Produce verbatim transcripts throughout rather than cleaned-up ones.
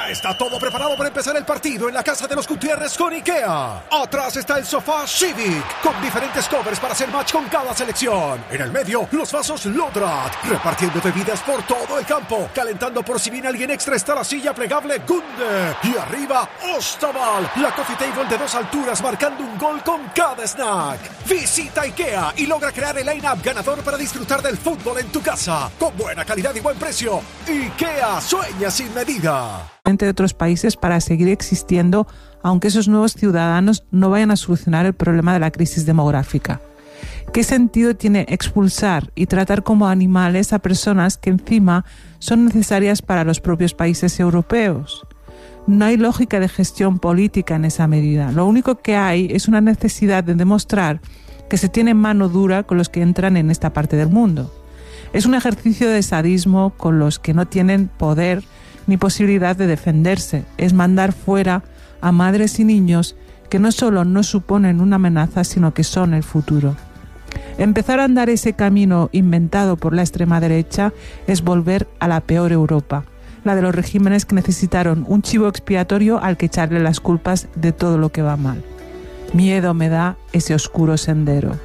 Ya está todo preparado para empezar el partido en la casa de los Gutiérrez con IKEA. Atrás está el sofá Civic, con diferentes covers para hacer match con cada selección. En el medio, los vasos Lodrat, repartiendo bebidas por todo el campo. Calentando por si viene alguien extra está la silla plegable Gunde. Y arriba, Ostaval, la coffee table de dos alturas marcando un gol con cada snack. Visita IKEA y logra crear el line-up ganador para disfrutar del fútbol en tu casa. Con buena calidad y buen precio. IKEA, sueña sin medida. Entre otros países para seguir existiendo, aunque esos nuevos ciudadanos no vayan a solucionar el problema de la crisis demográfica. ¿Qué sentido tiene expulsar y tratar como animales a personas que encima son necesarias para los propios países europeos? No hay lógica de gestión política en esa medida. Lo único que hay es una necesidad de demostrar que se tiene mano dura con los que entran en esta parte del mundo. Es un ejercicio de sadismo con los que no tienen poder ni posibilidad de defenderse. Es mandar fuera a madres y niños que no solo no suponen una amenaza, sino que son el futuro. Empezar a andar ese camino inventado por la extrema derecha es volver a la peor Europa, la de los regímenes que necesitaron un chivo expiatorio al que echarle las culpas de todo lo que va mal. Miedo me da ese oscuro sendero.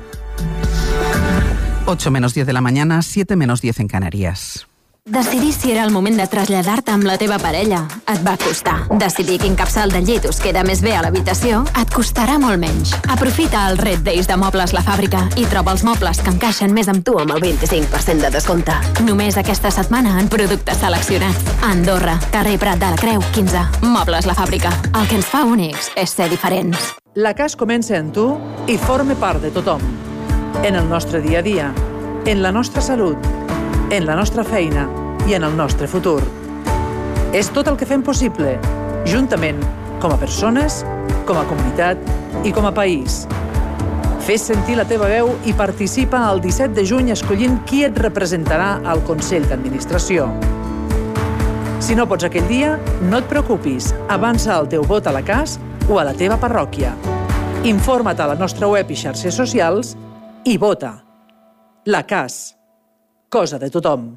ocho menos diez de la mañana, siete menos diez en Canarias. Decidir si era el moment de traslladar-te amb la teva parella et va costar. Decidir quin capçal de llit us queda més bé a l'habitació et costarà molt menys. Aprofita el Red Days de Mobles La Fàbrica i troba els mobles que encaixen més amb tu amb el vint-i-cinc per cent de descompte. Només aquesta setmana en productes seleccionats. A Andorra, carrer Prat de la Creu, quinze. Mobles La Fàbrica. El que ens fa únics és ser diferents. La C A S comença en tu i forma part de tothom. En el nostre dia a dia, en la nostra salut, en la nostra feina i en el nostre futur. És tot el que fem possible, juntament, com a persones, com a comunitat i com a país. Fes sentir la teva veu i participa el disset de juny escollint qui et representarà al Consell d'Administració. Si no pots aquell dia, no et preocupis, avança el teu vot a la C A S o a la teva parròquia. Informa't a la nostra web i xarxes socials i vota. La C A S. Cosa de tothom.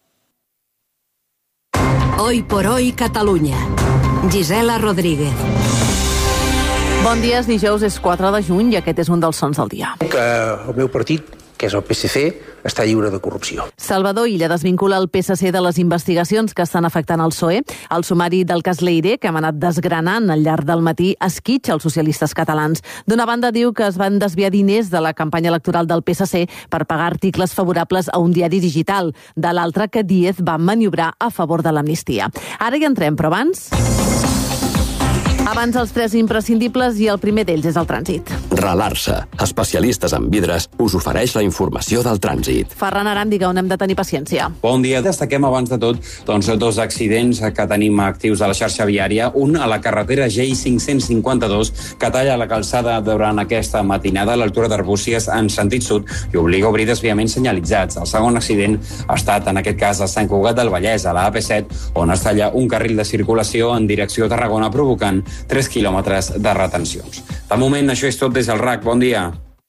Hoy por hoy Catalunya. Gisela Rodríguez. Bon dia, és dijous, és quatre de juny i aquest és un dels sons del dia. Que el meu partit, que és el P S C, està lliure de corrupció. Salvador Illa desvincula el P S C de les investigacions que estan afectant el P S O E. El sumari del cas Leire, que hem anat desgranant al llarg del matí, esquitxa els socialistes catalans. D'una banda, diu que es van desviar diners de la campanya electoral del P S C per pagar articles favorables a un diari digital. De l'altra, que Díez va maniobrar a favor de l'amnistia. Ara hi entrem, però abans... Abans els tres imprescindibles i el primer d'ells és el trànsit. Ralarsa, especialistes en vidres, us ofereix la informació del trànsit. Ferran Aràndiga, on hem de tenir paciència. Bon dia. Destaquem abans de tot doncs, dos accidents que tenim actius a la xarxa viària. Un a la carretera G I cinc-cents cinquanta-dos, que talla la calçada durant aquesta matinada a l'altura d'Arbúcies en sentit sud i obliga a obrir desviaments senyalitzats. El segon accident ha estat, en aquest cas, a Sant Cugat del Vallès, a la A P set, on es talla un carril de circulació en direcció a Tarragona, provocant tres quilòmetres de retencions. De moment, això és tot des del R A C. Bon dia.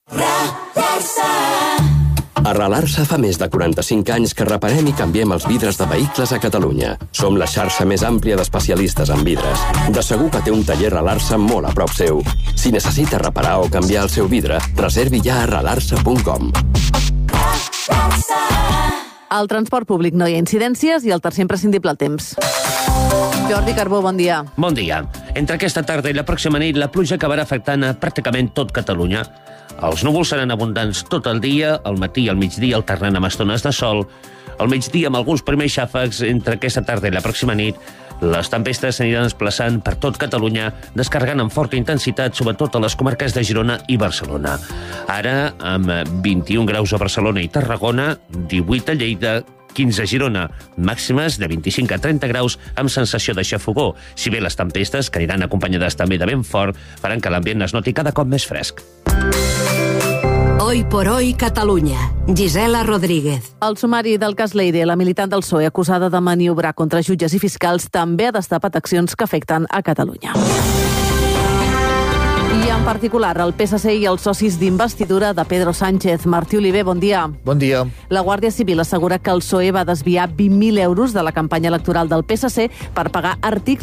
A Ralarsa fa més de quaranta-cinc anys que reparem i canviem els vidres de vehicles a Catalunya. Som la xarxa més àmplia d'especialistes en vidres. De segur que té un taller Ralarsa molt a prop seu. Si necessita reparar o canviar el seu vidre, reservi ja a ralarsa punt com. Al transport públic no hi ha incidències i el tercer imprescindible, el temps. Jordi Carbó, bon dia. Bon dia. Entre aquesta tarda i la pròxima nit, la pluja acabarà afectant a pràcticament tot Catalunya. Els núvols seran abundants tot el dia, al matí i al migdia alternant amb estones de sol. Al migdia, amb alguns primers xàfecs, entre aquesta tarda i la pròxima nit, les tempestes s'aniran desplaçant per tot Catalunya, descarregant amb forta intensitat, sobretot a les comarques de Girona i Barcelona. Ara, amb vint-i-un graus a Barcelona i Tarragona, divuit a Lleida, quinze a Girona, màximes de vint-i-cinc a trenta graus amb sensació de xafogó. Si bé les tempestes, que aniran acompanyades també de vent fort, faran que l'ambient es noti cada cop més fresc. Hoy por hoy Catalunya. Gisela Rodríguez. El sumari del cas Leire, la militant del P S O E acusada de maniobrar contra jutges i fiscals, també ha destapat accions que afecten a Catalunya. I en particular el P S C i els socis d'investidura de Pedro Sánchez. Martí Oliver, bon dia. Bon dia. La Guàrdia Civil assegura que el P S O E va desviar vint mil euros de la campanya electoral del P S C per pagar articles